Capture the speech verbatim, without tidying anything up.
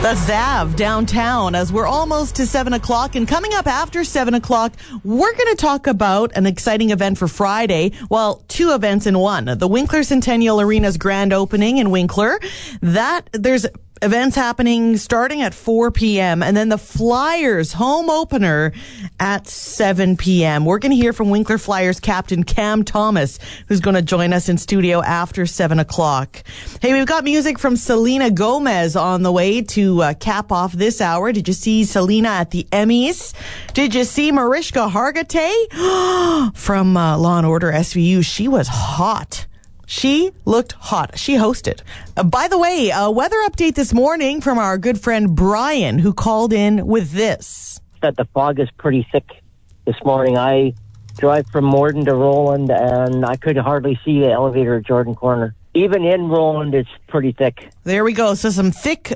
The Zav downtown as we're almost to seven o'clock. And coming up after seven o'clock, we're going to talk about an exciting event for Friday. Well, two events in one. The Winkler Centennial Arena's grand opening in Winkler. That there's events happening starting at four p.m. and then the Flyers home opener at seven p.m. We're going to hear from Winkler Flyers captain Cam Thomas, who's going to join us in studio after seven o'clock. Hey, we've got music from Selena Gomez on the way to uh, cap off this hour. Did you see Selena at the Emmys? Did you see Mariska Hargitay from uh, Law and Order S V U? She was hot. She looked hot. She hosted. Uh, by the way, a weather update this morning from our good friend Brian, who called in with this. That the fog is pretty thick this morning. I drive from Morden to Roland, and I could hardly see the elevator at Jordan Corner. Even in Roland, it's pretty thick. There we go. So some thick